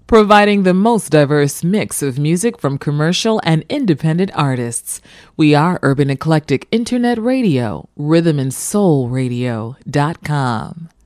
providing the most diverse mix of music from commercial and independent artists. We are Urban Eclectic Internet Radio, rhythmandsoulradio.com.